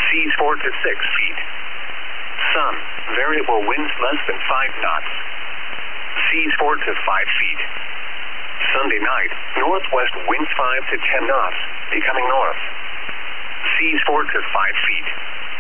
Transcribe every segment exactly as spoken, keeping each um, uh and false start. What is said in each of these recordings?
Seas four to six feet. Sun, variable winds less than five knots. Seas four to five feet. Sunday night, northwest winds five to ten knots, becoming north. Seas four to five feet.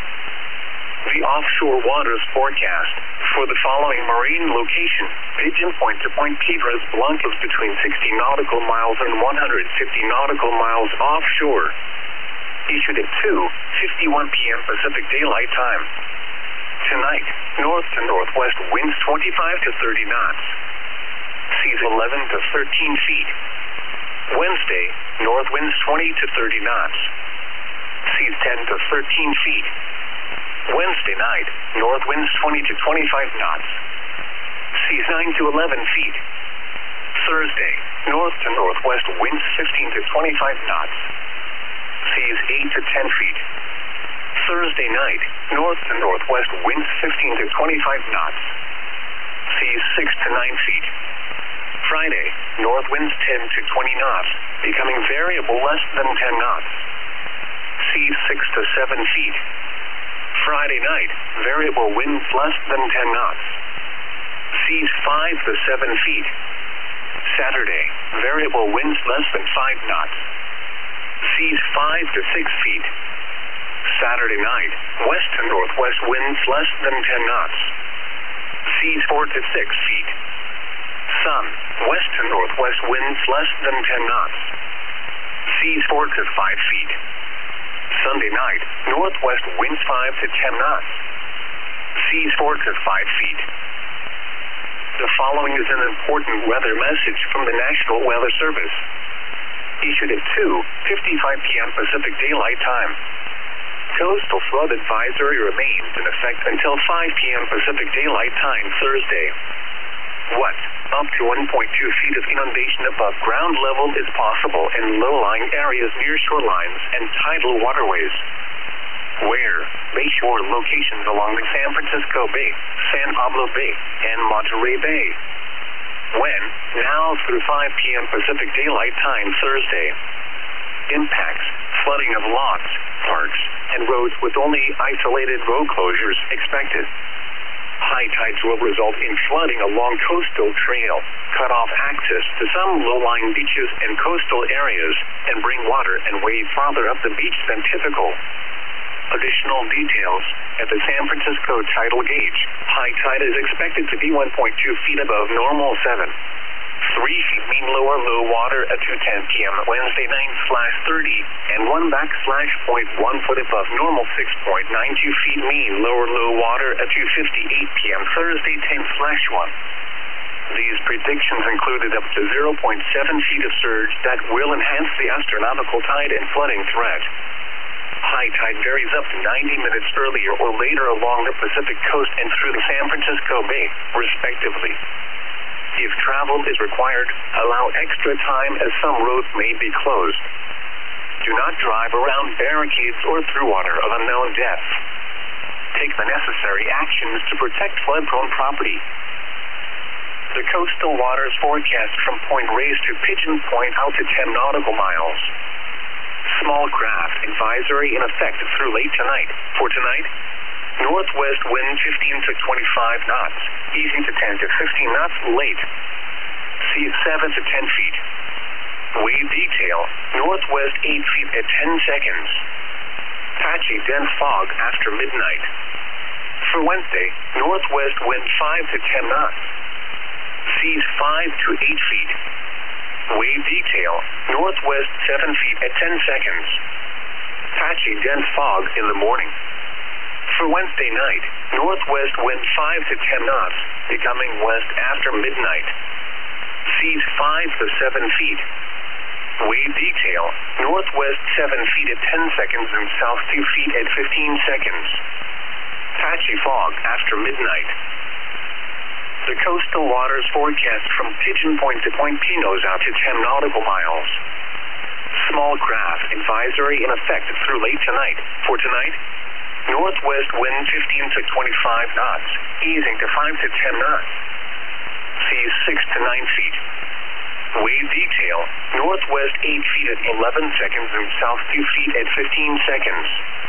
The offshore waters forecast for the following marine location, Pigeon Point to Point Piedras Blancas between sixty nautical miles and one hundred fifty nautical miles offshore. Issued at two fifty-one p m Pacific Daylight Time. Tonight, north to northwest winds twenty-five to thirty knots. Seas eleven to thirteen feet. Wednesday, north winds twenty to thirty knots. Seas ten to thirteen feet. Wednesday night, north winds twenty to twenty-five knots. Seas nine to eleven feet. Thursday, north to northwest winds fifteen to twenty-five knots. Seas eight to ten feet. Thursday night, north to northwest winds fifteen to twenty-five knots. Seas six to nine feet. Friday, north winds ten to twenty knots, becoming variable less than ten knots. Seas six to seven feet. Friday night, variable winds less than ten knots. Seas five to seven feet. Saturday, variable winds less than five knots. Seas five to six feet. Saturday night, west to northwest winds less than ten knots. Seas four to six feet. Sun, west to northwest winds less than ten knots. Seas four to five feet. Sunday night, northwest winds five to ten knots. Seas four to five feet. The following is an important weather message from the National Weather Service. Issued at two fifty-five p m Pacific Daylight Time. Coastal flood advisory remains in effect until five p m Pacific Daylight Time Thursday. What? Up to one point two feet of inundation above ground level is possible in low-lying areas near shorelines and tidal waterways. Where? Bayshore locations along the San Francisco Bay, San Pablo Bay, and Monterey Bay. When? Now through five p m Pacific Daylight Time Thursday. Impacts: flooding of lots, parks, and roads with only isolated road closures expected. High tides will result in flooding along coastal trail, cut off access to some low-lying beaches and coastal areas, and bring water and wave farther up the beach than typical. Additional details: at the San Francisco tidal gauge, high tide is expected to be one point two feet above normal seven. three feet mean lower low water at two ten p m Wednesday nine slash thirty, and one backslash point one foot above normal six point nine two feet mean lower low water at two fifty-eight p m Thursday ten slash one. These predictions included up to zero point seven feet of surge that will enhance the astronomical tide and flooding threat. High tide varies up to ninety minutes earlier or later along the Pacific coast and through the San Francisco Bay, respectively. If travel is required, allow extra time as some roads may be closed. Do not drive around barricades or through water of unknown depth. Take the necessary actions to protect flood-prone property. The coastal waters forecast from Point Reyes to Pigeon Point out to ten nautical miles. Small craft advisory in effect through late tonight. For tonight, northwest wind fifteen to twenty-five knots, easing to ten to fifteen knots late. Seas seven to ten feet. Wave detail, northwest eight feet at ten seconds. Patchy dense fog after midnight. For Wednesday, northwest wind five to ten knots. Seas five to eight feet. Wave detail, northwest seven feet at ten seconds. Patchy dense fog in the morning. For Wednesday night, northwest wind five to ten knots, becoming west after midnight. Seas five to seven feet. Wave detail, northwest seven feet at ten seconds and south two feet at fifteen seconds. Patchy fog after midnight. The coastal waters forecast from Pigeon Point to Point Pinos out to ten nautical miles. Small craft advisory in effect through late tonight. For tonight, northwest wind fifteen to twenty-five knots, easing to five to ten knots. Seas six to nine feet. Wave detail, northwest eight feet at eleven seconds and south two feet at fifteen seconds.